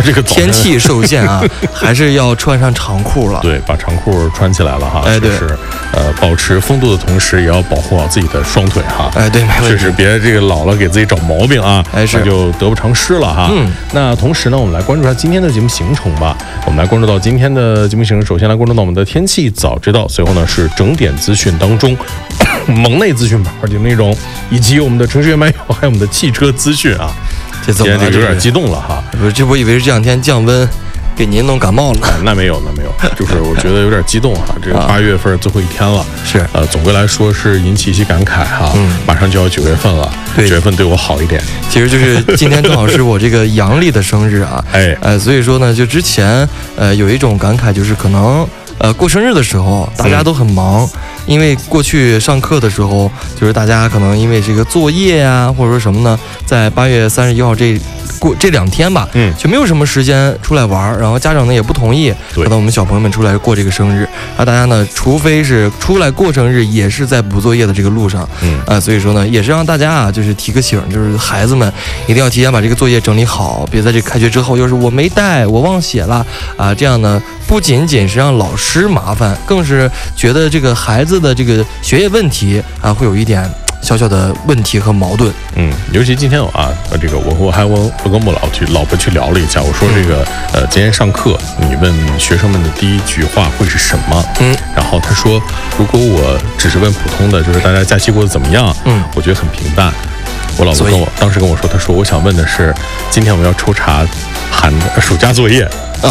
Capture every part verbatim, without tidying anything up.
这个天气受限啊，还是要穿上长裤了。 对，把长裤穿起来了哈。 哎，对， 是呃，保持风度的同时，也要保护好自己的双腿哈。 哎，对，没问题。 确实，别这个老了给自己找毛病啊， 哎，是， 那就得不偿失了哈。 嗯， 那同时呢，我们来关注一下今天的节目行程吧。我们来关注到今天的节目行程，首先来关注到我们的天气早知道，随后呢是整点资讯当中蒙内资讯板块的内容，以及我们的城市月漫游，还有我们的汽车资讯啊。 这怎么了？ 今天这个有点激动了哈。 不是，这我以为是这两天降温，给您弄感冒了。 哎，那没有，那没有，就是我觉得有点激动哈。这个八月份最后一天了， 是呃，总归来说是引起一些感慨哈。嗯，马上就要九月份了， 对， 九月份对我好一点。 其实就是今天正好是我这个阳历的生日啊， 哎， 呃，所以说呢，就之前呃有一种感慨，就是可能呃过生日的时候大家都很忙。嗯，因为过去上课的时候，就是大家可能因为这个作业呀，或者说什么呢，在八月三十一号这过这两天吧，嗯，就没有什么时间出来玩，然后家长呢也不同意，让我们小朋友们出来过这个生日。啊，大家呢，除非是出来过生日，也是在补作业的这个路上，嗯啊，所以说呢，也是让大家啊，就是提个醒，就是孩子们一定要提前把这个作业整理好，别在这开学之后又是我没带，我忘写了啊，这样呢，不仅仅是让老师麻烦，更是觉得这个孩子的这个学业问题啊，会有一点小小的问题和矛盾。 嗯，尤其今天我啊，这个我我还我我跟我老去老婆去聊了一下，我说这个、嗯、呃，今天上课你问学生们的第一句话会是什么？嗯，然后他说，如果我只是问普通的，就是大家假期过得怎么样？嗯，我觉得很平淡。我老婆跟我当时跟我说，她说我想问的是，今天我们要抽查寒暑假作业。哦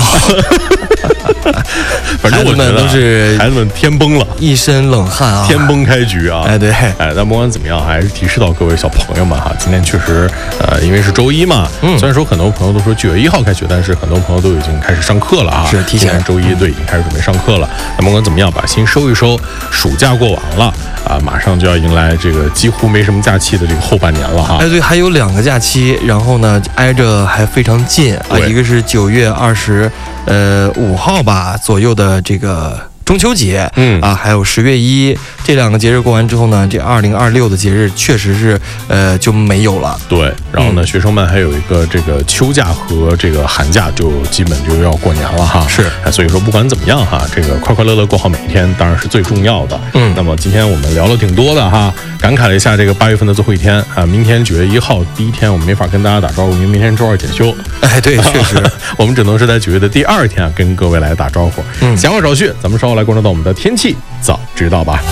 反正我觉得都是孩子们天崩了， 一身冷汗啊， 天崩开局啊！ 哎，对， 哎，但不管怎么样，还是提示到各位小朋友们哈，今天确实，呃，因为是周一嘛，嗯，虽然说很多朋友都说九月一号开学，但是很多朋友都已经开始上课了啊， 是提前周一对已经开始准备上课了。那不管怎么样，把心收一收，暑假过完了啊，马上就要迎来这个几乎没什么假期的这个后半年了哈。 哎，对，还有两个假期，然后呢挨着还非常近啊，一个是九月二十。呃，五号吧左右的这个中秋节，嗯啊，还有十月一这两个节日过完之后呢，这二零二六的节日确实是呃就没有了。 对，然后呢，嗯、学生们还有一个这个秋假和这个寒假就基本就要过年了哈。 是， 所以说不管怎么样哈，这个快快乐乐过好每一天当然是最重要的。嗯，那么今天我们聊了挺多的哈，感慨了一下这个八月份的最后一天啊，明天九月一号第一天我们没法跟大家打招呼，因为明天周二检修。 哎，对，确实， 我们只能是在九月的第二天、啊、跟各位来打招呼。嗯，闲话少叙，咱们稍后来关注到我们的天气早知道吧。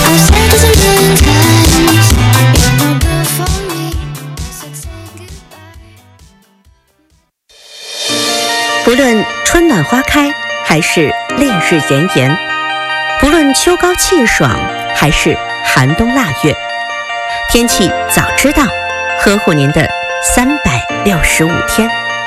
不论春暖花开还是烈日炎炎，不论秋高气爽还是寒冬腊月，天气早知道，呵护您的三百六十五天。